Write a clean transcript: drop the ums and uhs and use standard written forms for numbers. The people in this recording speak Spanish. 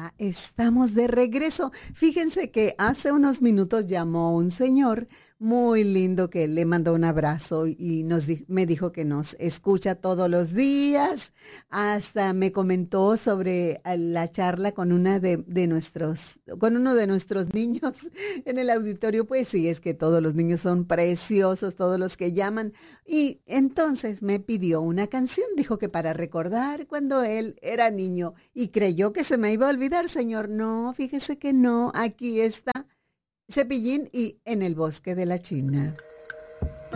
Ya estamos de regreso. Fíjense que hace unos minutos llamó un señor muy lindo que le mandó un abrazo y me dijo que nos escucha todos los días. Hasta me comentó sobre la charla con con uno de nuestros niños en el auditorio. Pues sí, es que todos los niños son preciosos, todos los que llaman. Y entonces me pidió una canción, dijo que para recordar cuando él era niño y creyó que se me iba a olvidar, señor. No, fíjese que no, aquí está Cepillín y En el bosque de la China.